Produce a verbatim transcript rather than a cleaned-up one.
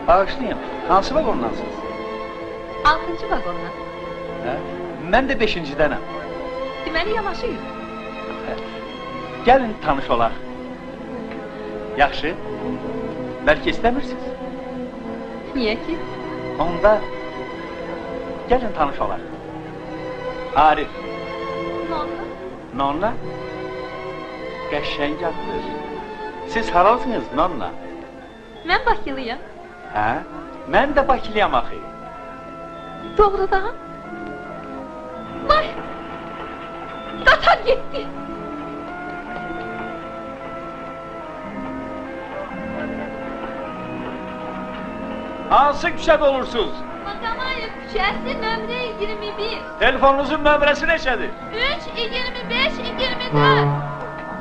Bağışlayın, hansı vagondansınız? Altıncı vagondan. Hə? Mən də beşincidənəm. Deməli yanaşıyıq. Gəlin tanış olaq. Yaxşı, bəlkə istəmirsiniz? Niyə ki? Onda gəlin tanış olaq. Arif. Nonla? Nonla? Qəşəng addır. Siz haralısınız Nonla? Mən Bakılıyam. Hə? Mən də Bakılıyam axı. Doğrudan? Vay! Qatar getdi! Hansı küçədə olursunuz? Makamayев küçəsi nömrə iyirmi bir. Telefonunuzun nömrəsi neçədir? üç, iyirmi beş, iyirmi dörd.